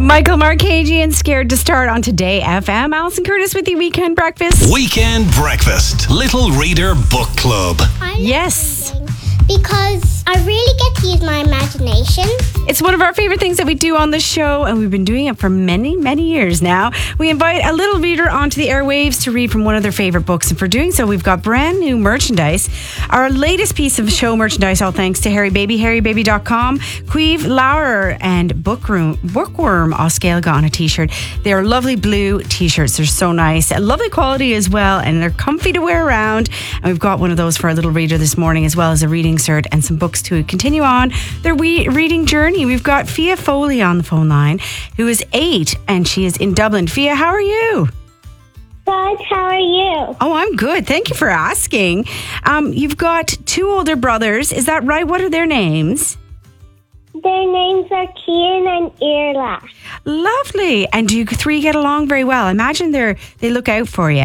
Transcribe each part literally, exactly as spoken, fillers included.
Michael Marchese and Scared to Start on Today F M. Alison Curtis with the Weekend Breakfast. Weekend Breakfast. Little Reader Book Club. I love Yes. reading because I really get to use my imagination. It's one of our favorite things that we do on the show, and we've been doing it for many, many years now. We invite a little reader onto the airwaves to read from one of their favorite books, and for doing so, we've got brand new merchandise. Our latest piece of show merchandise, all thanks to Harry Baby, harry baby dot com, Queeve Lauer, and Bookroom, Bookworm Oscailga on a t-shirt. They're lovely blue t-shirts. They're so nice. A lovely quality as well, and they're comfy to wear around. And we've got one of those for our little reader this morning, as well as a reading cert and some books to continue on their wee reading journey. We've got Fia Foley on the phone line, who is eight, and she is in Dublin. Fia, how are you? Good, how are you? Oh, I'm good. Thank you for asking. Um, you've got two older brothers. Is that right? What are their names? Their names are Kian and Irla. Lovely. And do you three get along very well? I imagine they're they look out for you.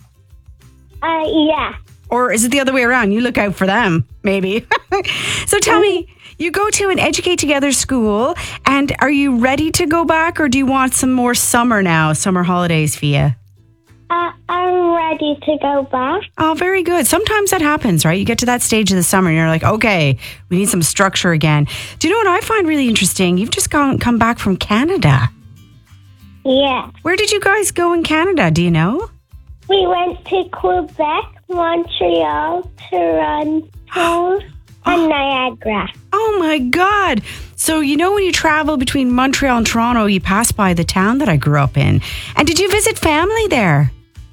Uh, yeah. Or is it the other way around? You look out for them, maybe. So tell me, you go to an Educate Together school, and are you ready to go back, or do you want some more summer now, summer holidays, Fia? Uh, I'm ready to go back. Oh, very good. Sometimes that happens, right? You get to that stage of the summer and you're like, okay, we need some structure again. Do you know what I find really interesting? You've just gone, come back from Canada. Yeah. Where did you guys go in Canada? Do you know? We went to Quebec, Montreal, Toronto, and Niagara. Oh my God. So, you know, when you travel between Montreal and Toronto, you pass by the town that I grew up in. And did you visit family there?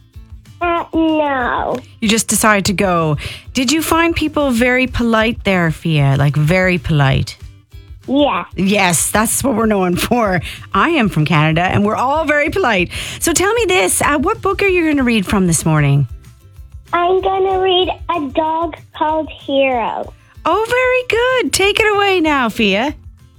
Uh, no. You just decided to go. Did you find people very polite there, Fia? Like very polite? Yeah. Yes, that's what we're known for. I am from Canada and we're all very polite. So tell me this, uh, what book are you going to read from this morning? I'm going to read A Dog Called Hero. Oh, very good. Take it away now, Fia.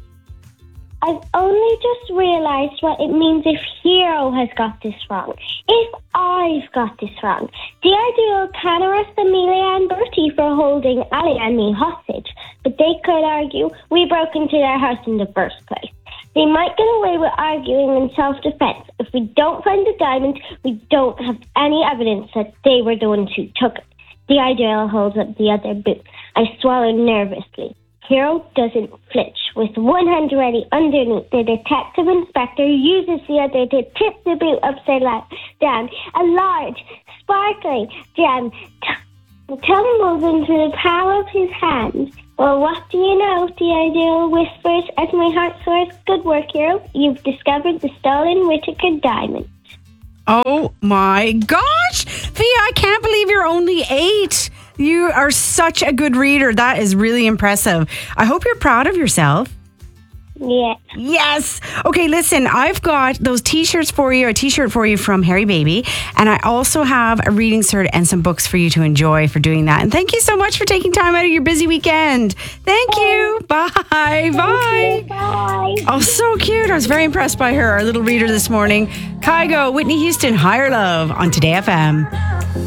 I've only just realised what it means if Hero has got this wrong. If I've got this wrong. The ideal can arrest Amelia and Bertie for holding Ali and me hostage, but they could argue we broke into their house in the first place. They might get away with arguing in self-defense. If we don't find the diamond, we don't have any evidence that they were the ones who took it. The ideal holds up the other boot. I swallowed nervously. Hero doesn't flinch. With one hand ready underneath, the detective inspector uses the other to tip the boot upside down. A large, sparkling gem t- tumbles into the palm of his hand. Well, what do you know? The ideal whispers as my heart soars. Good work, Hero. You've discovered the stolen Whittaker diamond. Oh my gosh. Fia, I can't believe you're only eight. You are such a good reader. That is really impressive. I hope you're proud of yourself. Yeah. Yes. Okay, listen, I've got those t-shirts for you, a t-shirt for you from Harry Baby, and I also have a reading cert and some books for you to enjoy for doing that. And thank you so much for taking time out of your busy weekend. Thank you. Bye. Bye. Bye. Oh, so cute. I was very impressed by her, our little reader this morning. Kygo, Whitney Houston, Higher Love on Today F M.